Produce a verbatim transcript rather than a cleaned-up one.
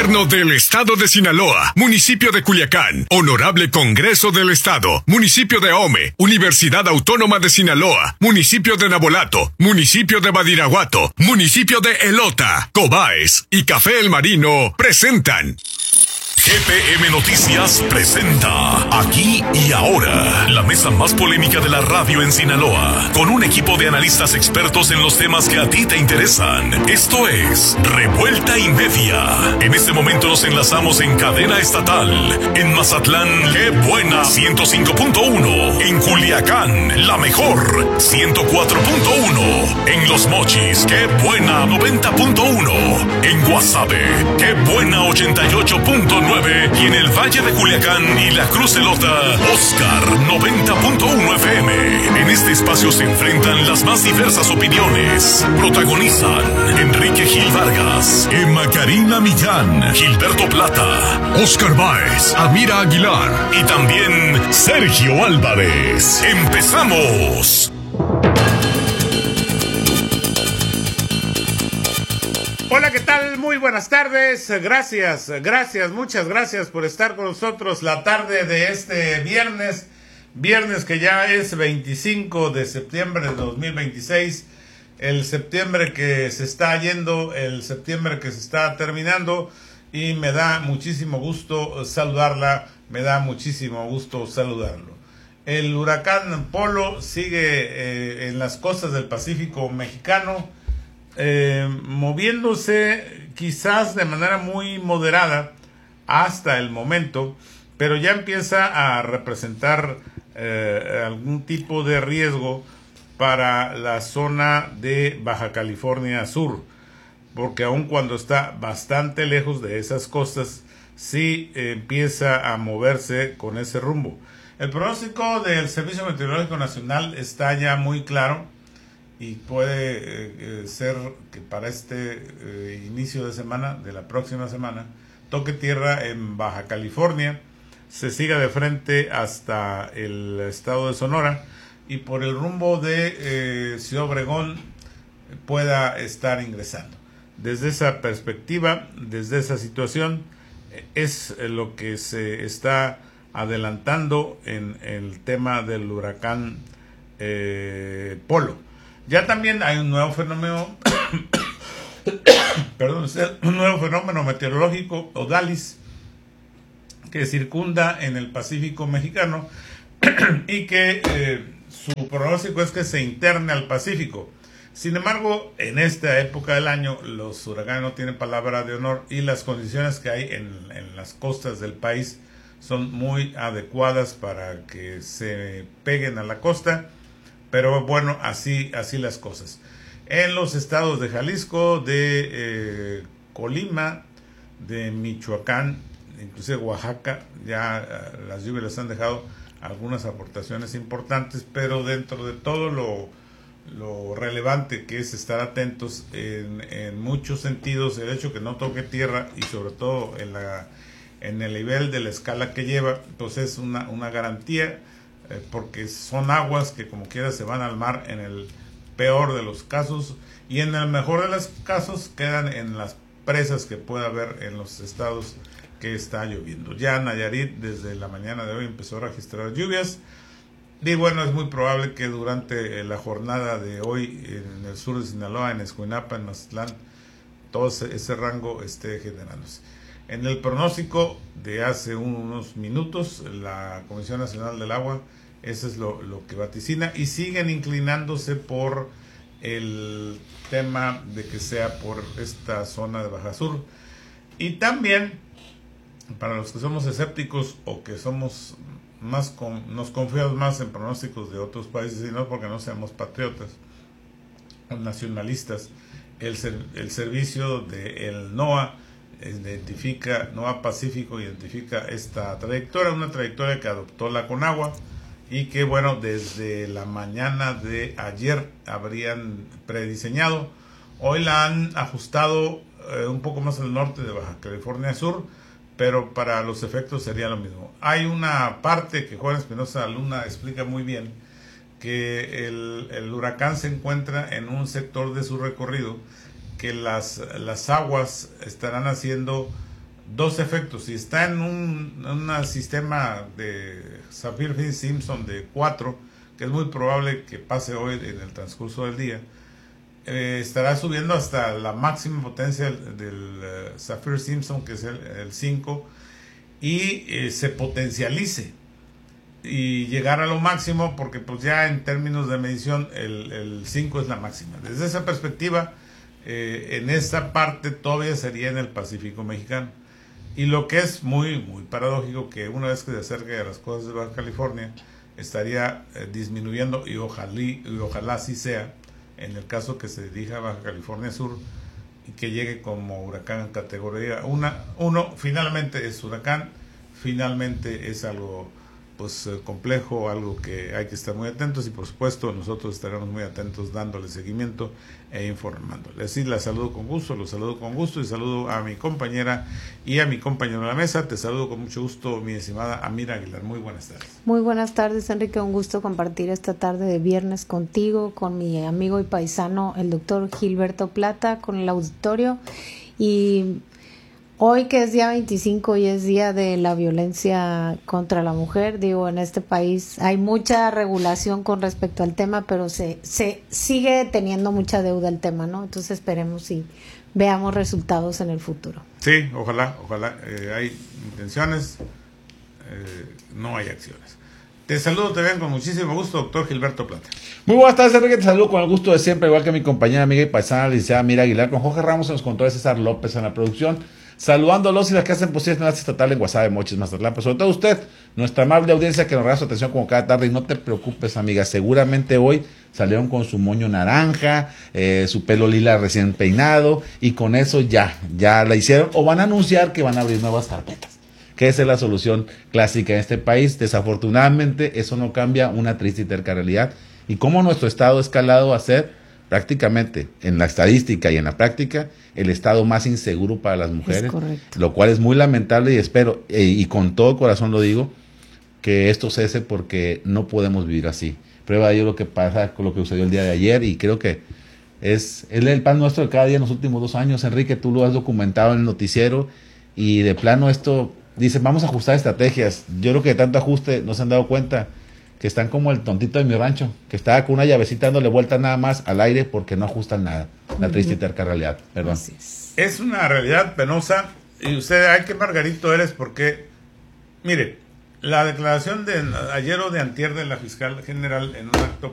Gobierno del Estado de Sinaloa, Municipio de Culiacán, Honorable Congreso del Estado, Municipio de Ahome, Universidad Autónoma de Sinaloa, Municipio de Nabolato, Municipio de Badiraguato, Municipio de Elota, Cobaes y Café El Marino presentan G P M Noticias presenta Aquí y Ahora, la mesa más polémica de la radio en Sinaloa, con un equipo de analistas expertos en los temas que a ti te interesan. Esto es Revuelta y Media. En este momento nos enlazamos en cadena estatal. En Mazatlán, ¡qué buena! ciento cinco punto uno. En Culiacán, la mejor, ciento cuatro punto uno. En Los Mochis, ¡qué buena! noventa punto uno. En Guasave, ¡qué buena! ochenta y ocho punto nueve. Y en el Valle de Culiacán y la Cruz Elota, Oscar noventa punto uno F M. En este espacio se enfrentan las más diversas opiniones. Protagonizan Enrique Gil Vargas, Emma Karina Millán, Gilberto Plata, Oscar Baez, Amira Aguilar y también Sergio Álvarez. ¡Empezamos! Hola, ¿qué tal? Muy buenas tardes. Gracias, gracias, muchas gracias por estar con nosotros la tarde de este viernes. Viernes que ya es veinticinco de septiembre de dos mil veintiséis. El septiembre que se está yendo, el septiembre que se está terminando. Y me da muchísimo gusto saludarla, me da muchísimo gusto saludarlo. El huracán Polo sigue eh, en las costas del Pacífico mexicano. Eh, moviéndose quizás de manera muy moderada hasta el momento, pero ya empieza a representar eh, algún tipo de riesgo para la zona de Baja California Sur, porque aun cuando está bastante lejos de esas costas, sí eh, empieza a moverse con ese rumbo. El pronóstico del Servicio Meteorológico Nacional está ya muy claro. Y puede eh, ser que para este eh, inicio de semana, de la próxima semana, toque tierra en Baja California, se siga de frente hasta el estado de Sonora y por el rumbo de eh, Ciudad Obregón pueda estar ingresando. Desde esa perspectiva, desde esa situación, es lo que se está adelantando en el tema del huracán eh, Polo. Ya también hay un nuevo fenómeno, perdón, un nuevo fenómeno meteorológico, Odalis, que circunda en el Pacífico mexicano y que eh, su pronóstico es que se interne al Pacífico. Sin embargo, en esta época del año, los huracanes no tienen palabra de honor y las condiciones que hay en, en las costas del país son muy adecuadas para que se peguen a la costa. Pero bueno, así, así las cosas. En los estados de Jalisco, de eh, Colima, de Michoacán, inclusive Oaxaca, ya eh, las lluvias les han dejado algunas aportaciones importantes, pero dentro de todo lo, lo relevante que es estar atentos en, en muchos sentidos, el hecho que no toque tierra y sobre todo en, la, en el nivel de la escala que lleva, pues es una, una garantía. Eh, porque son aguas que como quiera se van al mar en el peor de los casos y en el mejor de los casos quedan en las presas que pueda haber en los estados que está lloviendo. Ya Nayarit desde la mañana de hoy empezó a registrar lluvias y bueno, es muy probable que durante la jornada de hoy en el sur de Sinaloa, en Escuinapa, en Mazatlán, todo ese, ese rango esté generándose. En el pronóstico de hace unos minutos, la Comisión Nacional del Agua, eso es lo, lo que vaticina, y siguen inclinándose por el tema de que sea por esta zona de Baja Sur. Y también, para los que somos escépticos o que somos más con, nos confiamos más en pronósticos de otros países, y no porque no seamos patriotas o nacionalistas, el, el servicio del NOAA identifica, NOAA Pacífico identifica esta trayectoria, una trayectoria que adoptó la Conagua y que bueno, desde la mañana de ayer habrían prediseñado. Hoy la han ajustado eh, un poco más al norte de Baja California Sur, pero para los efectos sería lo mismo. Hay una parte que Juan Espinosa Luna explica muy bien, que el, el huracán se encuentra en un sector de su recorrido que las, las aguas estarán haciendo dos efectos. Si está en un, un sistema de Saffir-Simpson de cuatro, que es muy probable que pase hoy en el transcurso del día, eh, estará subiendo hasta la máxima potencia del, del uh, Saffir-Simpson, que es el, el cinco, y eh, se potencialice y llegar a lo máximo, porque pues ya en términos de medición el, el cinco es la máxima. Desde esa perspectiva, eh, en esta parte todavía sería en el Pacífico mexicano. Y lo que es muy muy paradójico, que una vez que se acerque a las costas de Baja California, estaría eh, disminuyendo, y ojalá, y ojalá así sea, en el caso que se dirija a Baja California Sur y que llegue como huracán en categoría uno, finalmente es huracán, finalmente es algo pues complejo, algo que hay que estar muy atentos, y por supuesto nosotros estaremos muy atentos dándole seguimiento e informándole. Así la saludo con gusto, los saludo con gusto, y saludo a mi compañera y a mi compañero de la mesa. Te saludo con mucho gusto, mi estimada Amira Aguilar. Muy buenas tardes. Muy buenas tardes, Enrique. Un gusto compartir esta tarde de viernes contigo, con mi amigo y paisano, el doctor Gilberto Plata, con el auditorio. Y hoy, que es día veinticinco y es día de la violencia contra la mujer, digo, en este país hay mucha regulación con respecto al tema, pero se, se sigue teniendo mucha deuda el tema, ¿no? Entonces esperemos y veamos resultados en el futuro. Sí, ojalá, ojalá. Eh, hay intenciones, eh, no hay acciones. Te saludo también con muchísimo gusto, doctor Gilberto Plata. Muy buenas tardes, Enrique. Te saludo con el gusto de siempre, igual que mi compañera, amiga y paisana, licenciada Amira Aguilar, con Jorge Ramos en los controles, César López en la producción. Saludándolos y las que hacen posible la estatal en Guasave, Mochis, Mazatlán, pero sobre todo usted, nuestra amable audiencia que nos regala su atención como cada tarde. Y no te preocupes, amiga, seguramente hoy salieron con su moño naranja, eh, su pelo lila recién peinado, y con eso ya, ya la hicieron, o van a anunciar que van a abrir nuevas carpetas, que esa es la solución clásica en este país. Desafortunadamente eso no cambia una triste y terca realidad, y cómo nuestro estado ha escalado a ser prácticamente, en la estadística y en la práctica, el estado más inseguro para las mujeres, lo cual es muy lamentable, y espero, eh, y con todo corazón lo digo, que esto cese, porque no podemos vivir así. Prueba de ello lo que pasa con lo que sucedió el día de ayer, y creo que es, es el pan nuestro de cada día en los últimos dos años. Enrique, tú lo has documentado en el noticiero, y de plano esto, dicen, vamos a ajustar estrategias. Yo creo que de tanto ajuste no se han dado cuenta que están como el tontito de mi rancho, que estaba con una llavecita dándole vuelta nada más al aire porque no ajustan nada. La triste y terca realidad. Perdón. Es. es una realidad penosa, y usted, ay, qué margarito eres, porque, mire, la declaración de ayer o de antier de la fiscal general en un acto